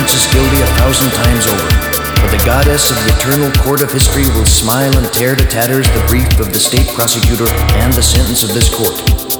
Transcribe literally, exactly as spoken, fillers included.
Francis guilty a thousand times over. But the goddess of the eternal court of history will smile and tear to tatters the brief of the state prosecutor and the sentence of this court.